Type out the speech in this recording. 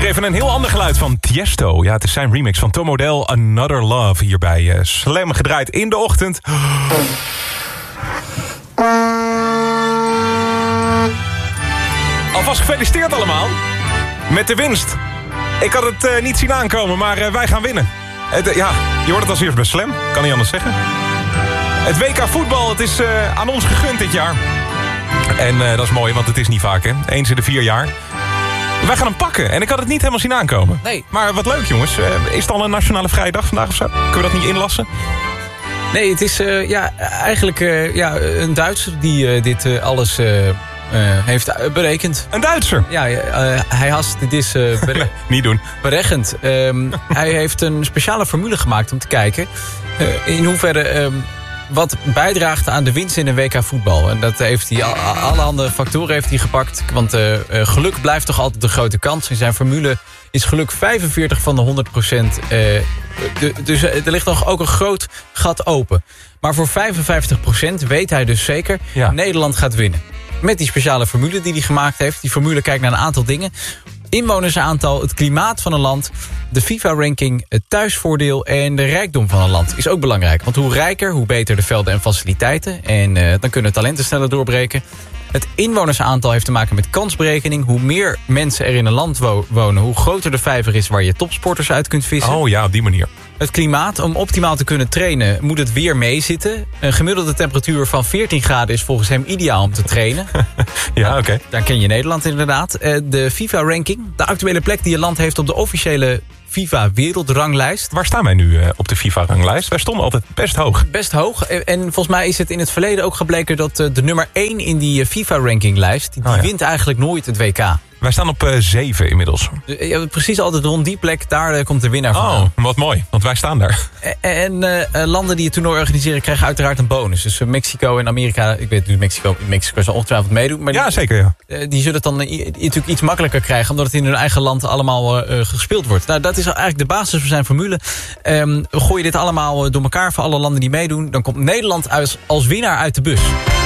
even een heel ander geluid van Tiesto. Ja, het is zijn remix van Tom Odell, Another Love. Hier bij Slam gedraaid in de ochtend. Alvast gefeliciteerd allemaal. Met de winst. Ik had het niet zien aankomen, maar wij gaan winnen. Je hoort het als eerst bij Slam. Kan niet anders zeggen. Het WK voetbal, het is aan ons gegund dit jaar. En dat is mooi, want het is niet vaak, hè. Eens in de 4 jaar. Wij gaan hem pakken. En ik had het niet helemaal zien aankomen. Nee. Maar wat leuk, jongens. Is het al een nationale vrije dag vandaag of zo? Kunnen we dat niet inlassen? Nee, het is eigenlijk een Duitser die dit alles heeft berekend. Een Duitser? Ja, hij has dit is niet doen. berekend. Hij heeft een speciale formule gemaakt om te kijken in hoeverre wat bijdraagt aan de winst in een WK voetbal. En dat heeft hij, allerhande factoren heeft hij gepakt. Want geluk blijft toch altijd de grote kans. In zijn formule is geluk 45 van de 100%. Dus er ligt nog ook een groot gat open. Maar voor 55% weet hij dus zeker, Nederland gaat winnen. Met die speciale formule die hij gemaakt heeft. Die formule kijkt naar een aantal dingen. Inwonersaantal, het klimaat van een land, de FIFA-ranking, het thuisvoordeel en de rijkdom van een land is ook belangrijk. Want hoe rijker, hoe beter de velden en faciliteiten. En dan kunnen talenten sneller doorbreken. Het inwonersaantal heeft te maken met kansberekening. Hoe meer mensen er in een land wonen, hoe groter de vijver is waar je topsporters uit kunt vissen. Oh ja, op die manier. Het klimaat, om optimaal te kunnen trainen, moet het weer meezitten. Een gemiddelde temperatuur van 14 graden is volgens hem ideaal om te trainen. Ja, oké. Daar ken je Nederland inderdaad. De FIFA-ranking, de actuele plek die je land heeft op de officiële FIFA-wereldranglijst. Waar staan wij nu op de FIFA-ranglijst? Wij stonden altijd best hoog. Best hoog. En volgens mij is het in het verleden ook gebleken dat de nummer 1 in die FIFA-rankinglijst, die wint eigenlijk nooit het WK. Wij staan op 7 inmiddels. Precies altijd rond die plek, daar komt de winnaar vandaan. Oh, wat mooi, want wij staan daar. En landen die het toernooi organiseren krijgen uiteraard een bonus. Dus Mexico en Amerika, ik weet niet, Mexico zal ongetwijfeld meedoen. Maar ja, zeker, ja. Die zullen het dan natuurlijk iets makkelijker krijgen, omdat het in hun eigen land allemaal gespeeld wordt. Nou, dat is eigenlijk de basis van zijn formule. We gooien dit allemaal door elkaar voor alle landen die meedoen. Dan komt Nederland als winnaar uit de bus.